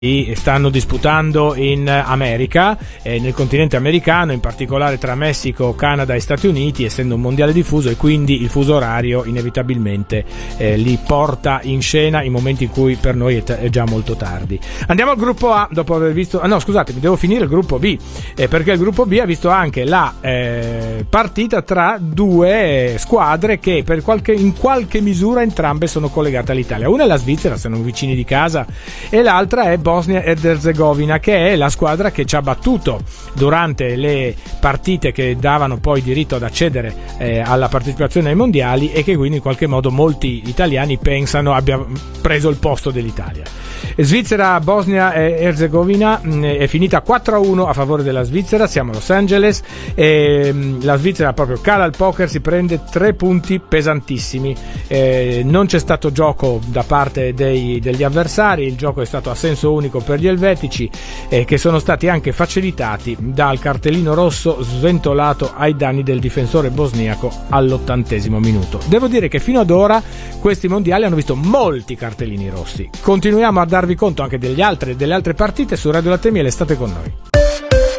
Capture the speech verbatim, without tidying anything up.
stanno disputando in America, eh, nel continente americano, in particolare tra Messico, Canada e Stati Uniti, essendo un mondiale diffuso, e quindi il fuso orario inevitabilmente eh, li porta in scena in momenti in cui per noi è, t- è già molto tardi. Andiamo al gruppo A, dopo aver visto ah no scusatemi, devo finire il gruppo B, eh, perché il gruppo B ha visto anche la eh, partita tra due squadre che per qualche, in qualche misura entrambe sono collegate all'Italia. Una è la Svizzera, sono vicini di casa, e l'altra è Bosnia ed Erzegovina, che è la squadra che ci ha battuto durante le partite che davano poi diritto ad accedere eh, alla partecipazione ai mondiali, e che quindi in qualche modo molti italiani pensano abbia preso il posto dell'Italia. Svizzera Bosnia e Erzegovina mh, è finita quattro a uno a favore della Svizzera. Siamo a Los Angeles e mh, la Svizzera proprio cala al poker, si prende tre punti pesantissimi, eh, non c'è stato gioco da parte dei, degli avversari, il gioco è stato a senso unico per gli elvetici, eh, che sono stati anche facilitati dal cartellino rosso sventolato ai danni del difensore bosniaco all'ottantesimo minuto. Devo dire che fino ad ora questi mondiali hanno visto molti cartellini rossi. Continuiamo a darvi conto anche degli altri, delle altre partite su Radio Latte e Miele, state con noi.